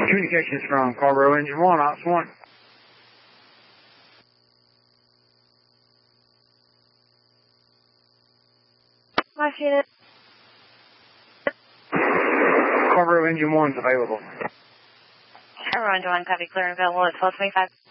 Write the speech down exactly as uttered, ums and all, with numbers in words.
Communications from Cargo Engine one, Ops one. Last unit. Cargo Engine one's available. Cargo Engine one, copy, clear and available at twelve twenty-five.